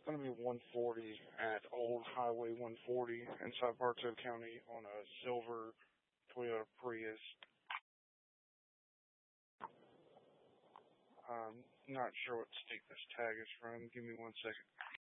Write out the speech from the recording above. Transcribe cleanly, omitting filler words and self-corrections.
going to be 140 at Old Highway 140 inside Bartow County on a silver Toyota Prius. Not sure what state this tag is from. Give me 1 second.